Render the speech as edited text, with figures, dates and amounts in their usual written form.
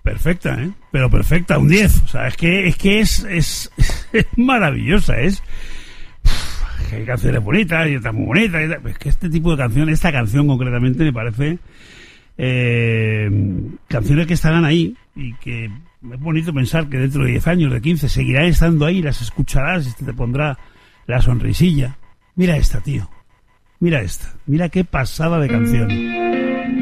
perfecta, ¿eh? Pero perfecta, un 10. O sea, es que es maravillosa, hay canciones bonitas y otras muy bonitas. Es que este tipo de canción, esta canción concretamente me parece canciones que estarán ahí y que es bonito pensar que dentro de 10 años, de 15, seguirán estando ahí, las escucharás y te pondrá la sonrisilla. Mira esta, tío. Mira esta. Mira qué pasada de canción.